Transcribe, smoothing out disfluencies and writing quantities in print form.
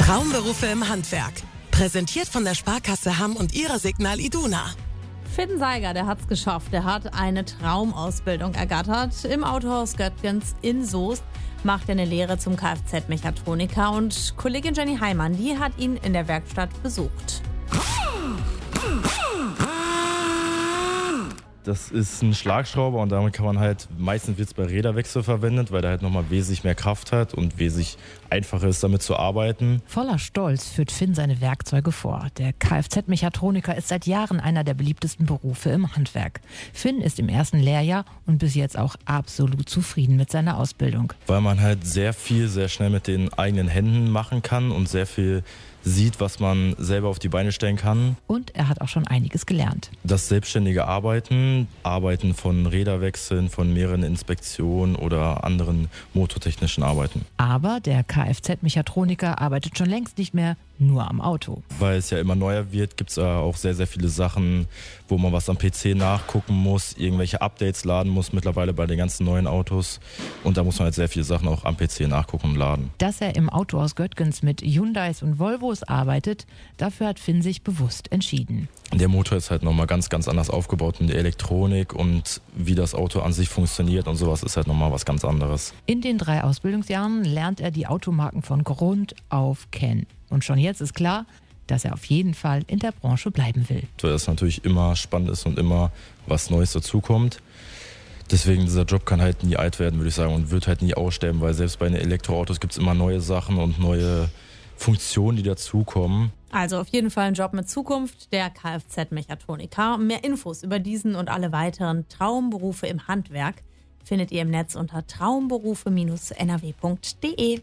Traumberufe im Handwerk. Präsentiert von der Sparkasse Hamm und ihrer Signal Iduna. Finn Seiger, der hat's geschafft. Der hat eine Traumausbildung ergattert. Im Autohaus Göttgens in Soest macht er eine Lehre zum Kfz-Mechatroniker. Und Kollegin Jenny Heimann, die hat ihn in der Werkstatt besucht. Das ist ein Schlagschrauber und damit kann man halt, meistens wird es bei Räderwechsel verwendet, weil der halt nochmal wesentlich mehr Kraft hat und wesentlich einfacher ist, damit zu arbeiten. Voller Stolz führt Finn seine Werkzeuge vor. Der Kfz-Mechatroniker ist seit Jahren einer der beliebtesten Berufe im Handwerk. Finn ist im ersten Lehrjahr und bis jetzt auch absolut zufrieden mit seiner Ausbildung. Weil man halt sehr viel, sehr schnell mit den eigenen Händen machen kann und sehr viel sieht, was man selber auf die Beine stellen kann. Und er hat auch schon einiges gelernt. Das selbstständige Arbeiten von Räderwechseln, von mehreren Inspektionen oder anderen motortechnischen Arbeiten. Aber der Kfz-Mechatroniker arbeitet schon längst nicht mehr nur am Auto. Weil es ja immer neuer wird, gibt es auch sehr, sehr viele Sachen, wo man was am PC nachgucken muss, irgendwelche Updates laden muss mittlerweile bei den ganzen neuen Autos. Und da muss man halt sehr viele Sachen auch am PC nachgucken und laden. Dass er im Autohaus Göttgens mit Hyundais und Volvos arbeitet, dafür hat Finn sich bewusst entschieden. Der Motor ist halt nochmal ganz, ganz anders aufgebaut mit der Elektronik und wie das Auto an sich funktioniert und sowas ist halt nochmal was ganz anderes. In den 3 Ausbildungsjahren lernt er die Automarken von Grund auf kennen. Und schon jetzt ist klar, dass er auf jeden Fall in der Branche bleiben will. Weil es natürlich immer spannend ist und immer was Neues dazukommt. Deswegen, dieser Job kann halt nie alt werden, würde ich sagen, und wird halt nie aussterben, weil selbst bei den Elektroautos gibt es immer neue Sachen und neue Funktionen, die dazukommen. Also auf jeden Fall ein Job mit Zukunft, der Kfz-Mechatroniker. Mehr Infos über diesen und alle weiteren Traumberufe im Handwerk findet ihr im Netz unter traumberufe-nrw.de.